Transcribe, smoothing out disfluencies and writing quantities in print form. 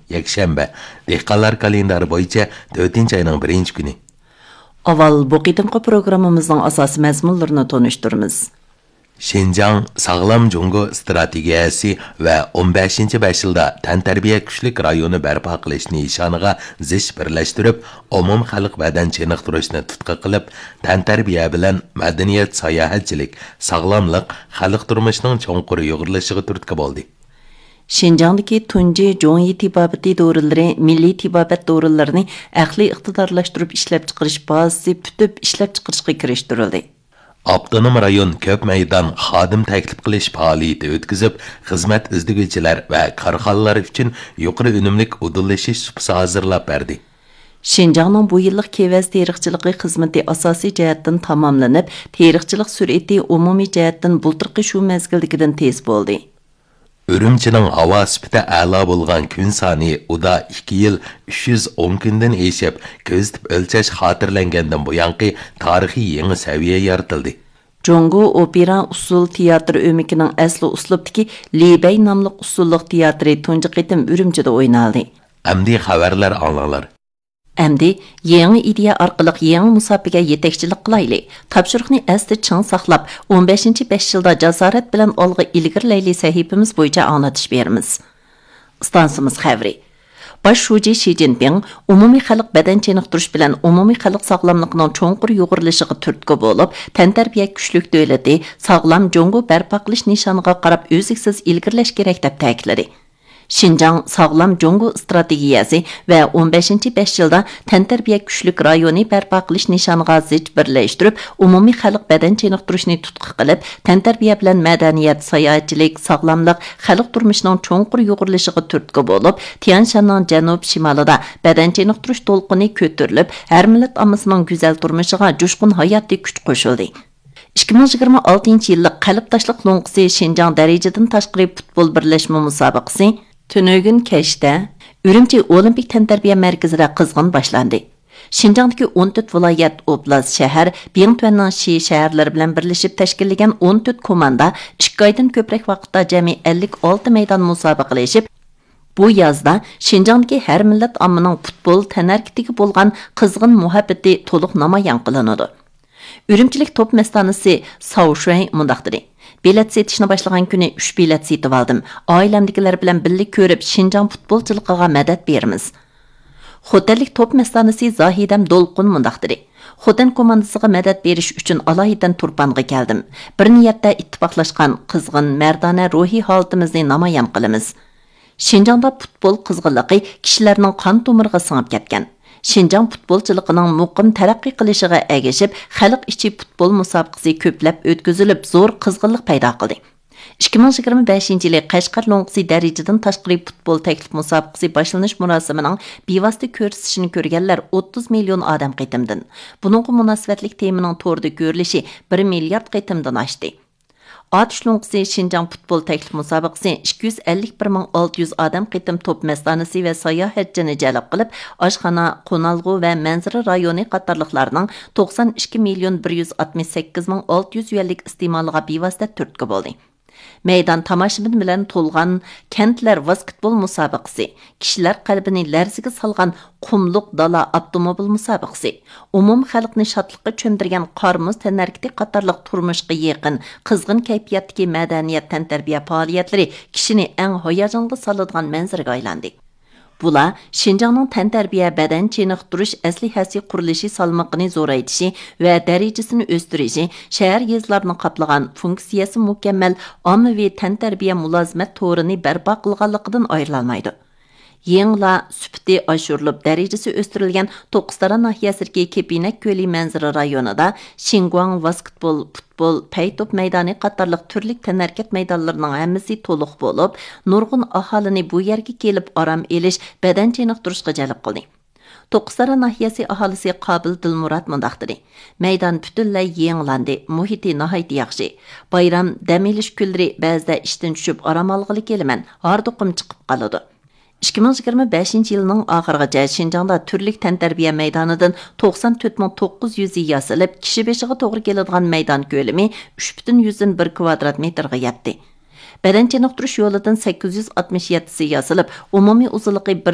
yakshanba, dehqonlar kalendari bo'yicha 4-oyning 1-kuni. Aval bu qitimqi programmamizning asosiy mazmunlarini tanishtiramiz. Şinjan Sağlam Jungo strategiyasi va 15-5 yilda tantarbiya kuchlik rayoni barpo qilish nishoniga zich birlashtirib, umum xalq badan chiniqtirishni tutqi qilib, tantarbiya bilan madaniyat, sayohatchilik, sog'lomlik, xalq turmushining cho'nqur yo'g'rilishiga turtki bo'ldi. Şinjandagi tunji jongi tibabati doriları, milliy tibabat dorilarini aqliy iqtidorlashtirib ishlab chiqarish bazasi putib ishlab chiqarishga kirishtirildi. Abdunum rayon köp meydan xadim təklif qilish faoliyati o'tkazib, xizmat izdiguvchilar va korxonalar uchun yuqori unumlik udullashish supasi hazırlab berdi. Şinjanның bu yillik kevaz teriqchiligi xizmati asosiy jihatdan tamomlanib, teriqchilik sur'ati umumiy jihatdan bultirqi shu mezgildagidan tez bo'ldi. Ürümchining havo sifati a'lo bo'lgan kun soni uda 2 yil 310 kundan eshib, ko'zitib o'lchash xotirlangandan buyanqi tarixiy yangi saviya yaratildi. Jongo opera usul teatr o'mikining asli uslubdagi Libey nomli usulliq teatri tunji qitim Ürümchida o'ynaldi. Amdi xabarlar anlanglar. Әмді, еңі идея арқылық еңі мұсапиға етекчілік қылайлы. Тапшырықны әсті чың сақлап, 15-5 жылда жазарет білін олғы ilgirleyli sahipimiz boyunca anlatış verimiz. Stansımız xəvri. Baş şuji Xi Jinping, umumi xalq bədən çeniqtirish bilan umumi xalq sağlamlığının çoğunqur yoğuruluşığı türtkü bo'lib, tantarbiya kuchlik dövləti, sağlam jongo barpo qilish nishoniga qarab o'ziksiz ilgirlash kerak deb ta'kidladi. Şinjan Sağlam Jongo strategiyasi va 15-5 yilda tantarbiya kuchlik rayoni barpo qilish nishoniga zich birlashtirib, umumiy xalq badan cheniqtirishni tutqi qilib, tantarbiya bilan madaniyat, sayohatchilik, sog'lomlik, xalq turmushining cho'nqur yo'g'rilishiga turtki bo'lib, Tianshanning janub-shimolida badan cheniqtirish to'lqini ko'tarilib, har millat ommasining go'zal turmushiga jo'shqin hayotiy kuch qo'shildi. 2026 yillik qalb tashliq lo'nqisi Şinjan darajadan tashqari futbol birlashma musobaqasi Tünögün keşte, Ürümçi Olimpik Tantarbiya Merkezida qizg'in boshlandi. Şinjandagi 14 viloyat, oblast, shahar, Bingtuanning Shi shaharlari bilan birlashib tashkillagan 14 komanda 2 oydan ko'proq vaqtda jami 56 maydon musobaqalashib, bu yozda Şinjandagi har millat ommaning futbol tanarkitiga bo'lgan qizg'in muhabbati to'liq namoyon qilinadi. Ürümchilik top mestanisi Sao Shui mundaq dedi. Bilet setishni boshlagan kuni 3 bilet setib oldim. Oilamdagilar bilan birga ko'rib, Şinjan futbolchiligiga madad beramiz. Xotanlik top mestanisi Zahidam Dolqun mundaq dedi. Xotan komandasiga madad berish uchun alohida Turpanga keldim. Bir niyatda ittifoqlashgan qizg'in mardona ruhiy holatimizni namoyon qilamiz. Şinjanda futbol qizg'inligi kishilarning qon tomiriga singib ketgan. Şinjan futbolchiligining muqim taraqqiy qilishiga ergashib, xalq ichi futbol musobaqasi ko'plab o'tkazilib, zo'r qizg'inlik paydo qildi. 2025 yili Qashqar lo'nqisi darajadan tashqari futbol taklif musobaqasi boshlanish murosimining bevosita ko'rsatishini ko'rganlar 30 million odam qitimdan. Buningga munosabatlik temaning to'rda ko'rilishi 1 milliard qitimdan oshdi. Atish lo'nqisi Şinjan futbol taklif musobaqasi 251.600 odam qitim top mesdanasi va sayohatchini jalb qilib, oshxona, qo'nalg'u va manzara rayoni qatorliqlarning 92.168.600 yuanlik iste'moliga bevosita turtki bo'ldi. Meydan tomoshabin bilan to'lgan kentlar basketbol musobaqasi, kishilar qalbini larziga solgan qumliq dala avtomobil musobaqasi, umum xalqni shodlikqa cho'mdirgan qormuz tanarkiti qatorliq turmushga yaqin qizg'in kayfiyatdagi madaniyat tantarbiya faoliyatlari kishini eng hayajonga soladigan manzaraga aylandi. Bular Şinjanning tantarbiya badan cheniqtirish aslihasi qurilishi salmoqini zo'raytishi va darajasini o'stirishi, shahar yezlarini qoplagan funksiyasi mukammal ommaviy tantarbiya mulozimat to'rini barpo qilganligidan ayrilmaydi. Yengla sufti oshirilib darajasi o'stirilgan To'qistara nahiyasidagi Kepinak ko'li manzara rayonida Xinguang basketbol, futbol, paytop maydoni qatorliq turli tanarkat maydonlarining hammasi to'liq bo'lib, nurg'un aholini bu yerga kelib orom elish, badan cheniqtirishga jalb qildi. To'qistara nahiyasi aholisi Qobil Dilmurod mundaq dedi. Maydon butunlay yangilandi, muhiti nihoyat yaxshi. Bayram dam olish kunlari ba'zida ishdan tushib orom olg'ili kelaman, harduqim chiqib qoladi. 2025 yılının ahırgacha Şinjanda türlük tantarbiya maydonidan 94.900 yasilib, kishi beshiga to'g'ri keladigan maydon ko'lami 3,1 kvadrat metrga yetdi. Badan cheniqtirish yo'lidan 867 yasilib, umumiy uzunligi